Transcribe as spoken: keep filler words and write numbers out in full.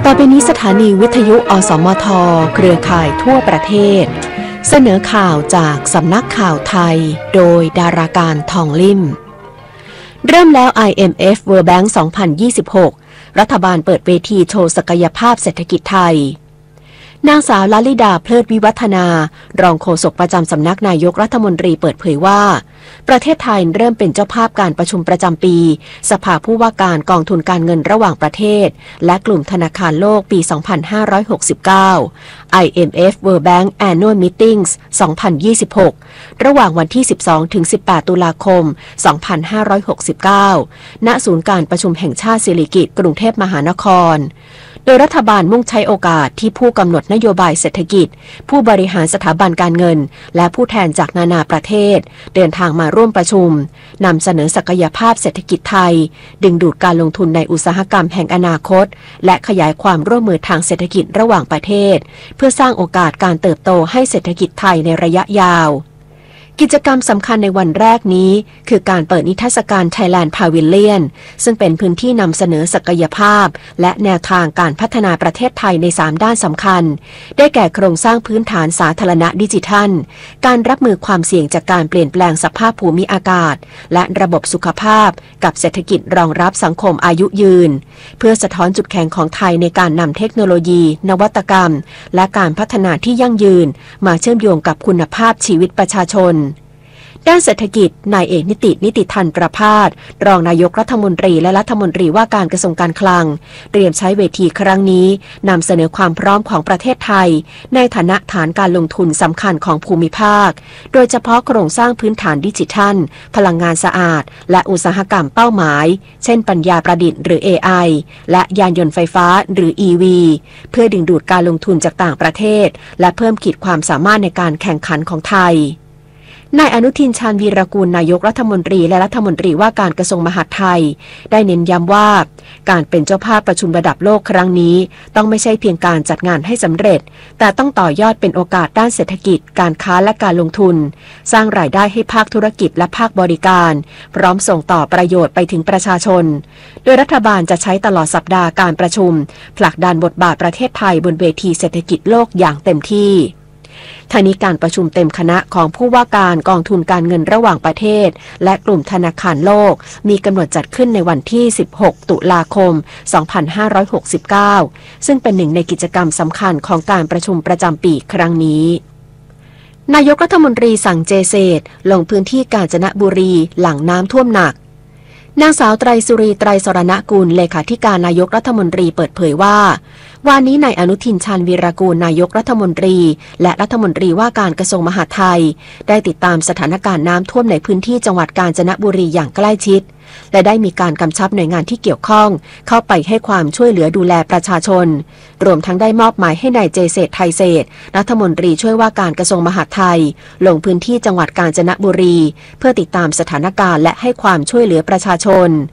ต่อไปนี้สถานีวิทยุอสมทเครือข่ายทั่วประเทศเสนอข่าวจากสำนักข่าวไทยโดยดาราการทองลิ่มเริ่มแล้ว ไอ เอ็ม เอฟ World Bank สองพันยี่สิบหกรัฐบาลเปิดเวทีโชว์ศักยภาพเศรษฐกิจไทยนางสาวลลิดาเพลิดวิวัฒนารองโฆษกประจำสำนักนายกรัฐมนตรีเปิดเผยว่าประเทศไทยเริ่มเป็นเจ้าภาพการประชุมประจำปีสภาผู้ว่าการกองทุนการเงินระหว่างประเทศและกลุ่มธนาคารโลกปี สองพันห้าร้อยหกสิบเก้า ไอ เอ็ม เอฟ World Bank Annual Meetings สองพันยี่สิบหก ระหว่างวันที่ สิบสองถึงสิบแปด ตุลาคม สองพันห้าร้อยหกสิบเก้า ณ ศูนย์การประชุมแห่งชาติสิริกิติ์กรุงเทพมหานครโดยรัฐบาลมุ่งใช้โอกาสที่ผู้กำหนดนโยบายเศรษฐกิจผู้บริหารสถาบันการเงินและผู้แทนจากนานาประเทศเดินทางมาร่วมประชุมนำเสนอศักยภาพเศรษฐกิจไทยดึงดูดการลงทุนในอุตสาหกรรมแห่งอนาคตและขยายความร่วมมือทางเศรษฐกิจระหว่างประเทศเพื่อสร้างโอกาสการเติบโตให้เศรษฐกิจไทยในระยะยาวกิจกรรมสำคัญในวันแรกนี้คือการเปิดนิทรรศการ Thailand Pavilion ซึ่งเป็นพื้นที่นำเสนอศักยภาพและแนวทางการพัฒนาประเทศไทยในสามด้านสำคัญได้แก่โครงสร้างพื้นฐานสาธารณะดิจิทัลการรับมือความเสี่ยงจากการเปลี่ยนแปลงสภาพภูมิอากาศและระบบสุขภาพกับเศรษฐกิจรองรับสังคมอายุยืนเพื่อสะท้อนจุดแข็งของไทยในการนำเทคโนโลยีนวัตกรรมและการพัฒนาที่ยั่งยืนมาเชื่อมโยงกับคุณภาพชีวิตประชาชนด้านเศรษฐกิจนายเอกนิตินิติธันประภาสรองนายกรัฐมนตรีและรัฐมนตรีว่าการกระทรวงการคลังเตรียมใช้เวทีครั้งนี้นำเสนอความพร้อมของประเทศไทยในฐานะฐานการลงทุนสำคัญของภูมิภาคโดยเฉพาะโครงสร้างพื้นฐานดิจิทัลพลังงานสะอาดและอุตสาหกรรมเป้าหมายเช่นปัญญาประดิษฐ์หรือ เอ ไอ และยานยนต์ไฟฟ้าหรือ อี วี เพื่อดึงดูดการลงทุนจากต่างประเทศและเพิ่มขีดความสามารถในการแข่งขันของไทยนายอนุทินชาญวีรกูลนายกรัฐมนตรีและรัฐมนตรีว่าการกระทรวงมหาดไทยได้เน้นย้ำว่าการเป็นเจ้าภาพประชุมระดับโลกครั้งนี้ต้องไม่ใช่เพียงการจัดงานให้สำเร็จแต่ต้องต่อยอดเป็นโอกาสด้านเศรษฐกิจการค้าและการลงทุนสร้างรายได้ให้ภาคธุรกิจและภาคบริการพร้อมส่งต่อประโยชน์ไปถึงประชาชนโดยรัฐบาลจะใช้ตลอดสัปดาห์การประชุมผลักดันบทบาทประเทศไทยบนเวทีเศรษฐกิจโลกอย่างเต็มที่ทางนี้การประชุมเต็มคณะของผู้ว่าการกองทุนการเงินระหว่างประเทศและกลุ่มธนาคารโลกมีกำหนดจัดขึ้นในวันที่ สิบหก ตุลาคม สองพันห้าร้อยหกสิบเก้า ซึ่งเป็นหนึ่งในกิจกรรมสำคัญของการประชุมประจำปีครั้งนี้นายกรัฐมนตรีสั่งเจเซตลงพื้นที่กาญจนบุรีหลังน้ำท่วมหนักนางสาวไตรสุรีไตรสรณกุลเลขาธิการนายกรัฐมนตรีเปิดเผยว่าวันนี้นายอนุทินชาญวีรกูลนายกรัฐมนตรีและรัฐมนตรีว่าการกระทรวงมหาดไทยได้ติดตามสถานการณ์น้ำท่วมในพื้นที่จังหวัดกาญจนบุรีอย่างใกล้ชิดและได้มีการกำชับหน่วยงานที่เกี่ยวข้องเข้าไปให้ความช่วยเหลือดูแลประชาชนรวมทั้งได้มอบหมายให้นายเจเศรษฐ์ไทยเศรษฐ์รัฐมนตรีช่วยว่าการกระทรวงมหาดไทยลงพื้นที่จังหวัดกาญจนบุรีเพื่อติดตามสถานการณ์และให้ความช่วยเหลือประชาชน